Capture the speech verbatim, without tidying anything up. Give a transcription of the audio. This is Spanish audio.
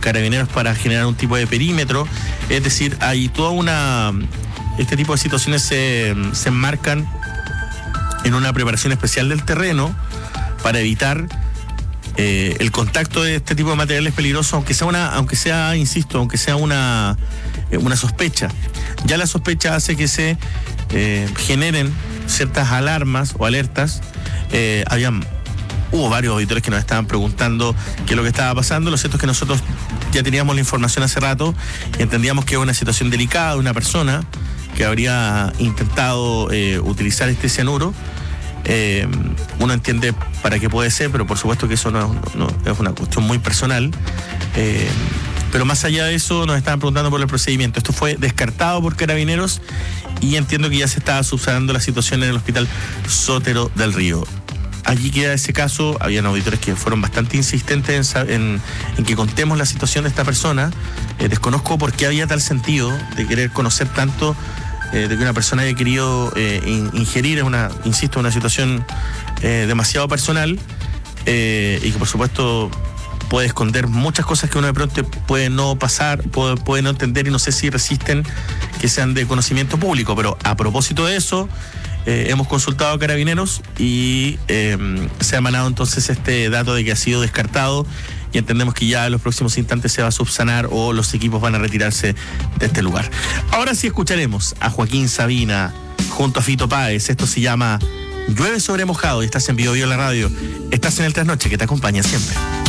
Carabineros para generar un tipo de perímetro. Es decir, hay toda una... Este tipo de situaciones se, se enmarcan en una preparación especial del terreno para evitar eh, el contacto de este tipo de materiales peligrosos, aunque sea una, aunque sea, insisto, aunque sea una, eh, una sospecha. Ya la sospecha hace que se eh, generen ciertas alarmas o alertas. Eh, habían, hubo varios auditores que nos estaban preguntando qué es lo que estaba pasando. Lo cierto es que nosotros ya teníamos la información hace rato y entendíamos que era una situación delicada de una persona que habría intentado eh, utilizar este cianuro. Eh, uno entiende para qué puede ser, pero por supuesto que eso no, no, no es una cuestión muy personal. Eh, pero más allá de eso, nos estaban preguntando por el procedimiento. Esto fue descartado por Carabineros y entiendo que ya se estaba subsanando la situación en el Hospital Sotero del Río. Allí queda ese caso. Habían auditores que fueron bastante insistentes en, en, en que contemos la situación de esta persona. Eh, desconozco por qué había tal sentido de querer conocer tanto, eh, de que una persona haya querido eh, in, ingerir en una, insisto, una situación eh, demasiado personal eh, y que por supuesto puede esconder muchas cosas que uno de pronto puede no pasar, puede, puede no entender y no sé si resisten que sean de conocimiento público. Pero a propósito de eso, Eh, hemos consultado a Carabineros y eh, se ha emanado entonces este dato de que ha sido descartado y entendemos que ya en los próximos instantes se va a subsanar o los equipos van a retirarse de este lugar. Ahora sí escucharemos a Joaquín Sabina junto a Fito Páez. Esto se llama Llueve sobre mojado y estás en Bio Bio la radio. Estás en el Trasnoche que te acompaña siempre.